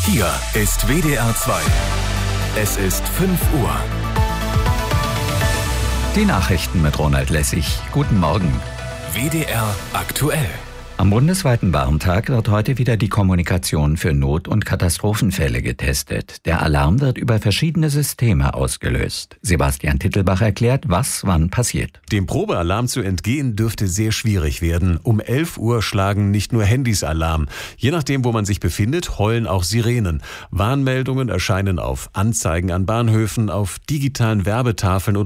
Hier ist WDR 2. Es ist 5 Uhr. Die Nachrichten mit Ronald Lessig. Guten Morgen. WDR aktuell. Am bundesweiten Warntag wird heute wieder die Kommunikation für Not- und Katastrophenfälle getestet. Der Alarm wird über verschiedene Systeme ausgelöst. Sebastian Tittelbach erklärt, was wann passiert. Dem Probealarm zu entgehen dürfte sehr schwierig werden. Um 11 Uhr schlagen nicht nur Handys Alarm. Je nachdem, wo man sich befindet, heulen auch Sirenen. Warnmeldungen erscheinen auf Anzeigen an Bahnhöfen, auf digitalen Werbetafeln oder